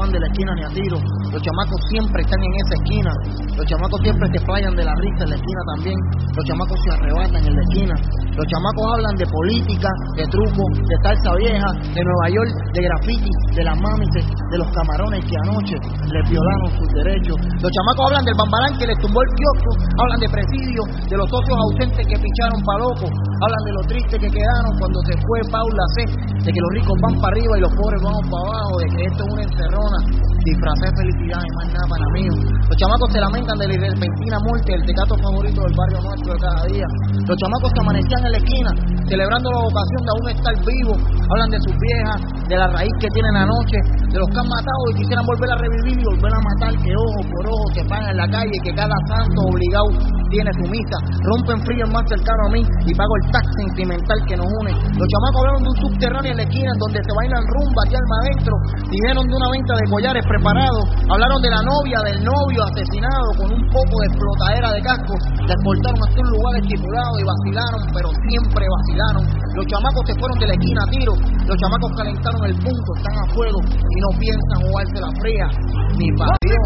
van de la esquina ni a tiro. Los chamacos siempre están en esa esquina. Los chamacos siempre se playan de la risa en la esquina también. Los chamacos se arrebatan en la esquina. Los chamacos hablan de política, de truco, de salsa vieja, de Nueva York, de graffiti, de las mamises, de los camarones que anoche les violaron sus derechos. Los chamacos hablan del bambarán que les tumbó el kiosco, hablan de presidio, de los socios ausentes que picharon pa' loco, hablan de lo triste que quedaron cuando se fue Paula C, de que los ricos van para arriba y los pobres vamos para abajo, de que esto es una encerrona, disfrazé de felicidad y más nada para mí. Los chamacos se lamentan de la repentina muerte del tecato favorito del barrio nuestro de cada día. Los chamacos se amanecían en la esquina celebrando la vocación de aún estar vivos, hablan de sus viejas, de la raíz que tienen anoche, de los que han matado y quisieran volver a revivir y volver a matar, que ojo por ojo se pagan en la calle, que cada santo obligado tiene su misa, rompen frío el más cercano a mí y pago el tax sentimental que nos une. Los chamacos hablaron de un subterráneo en la esquina en donde se bailan rumba y alma adentro, dijeron de una venta de collares preparados, hablaron de la novia, del novio asesinado con un poco de explotadera de cascos, la exportaron hasta un lugar estipulado y vacilaron, pero siempre vacilaron. Los chamacos se fueron de la esquina a tiro, los chamacos calentaron el punto, están a fuego y no piensan jugarse la fría ni para Dios.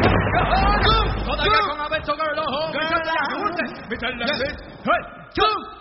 Todavía con Alberto Garlojo, Mr. Hey,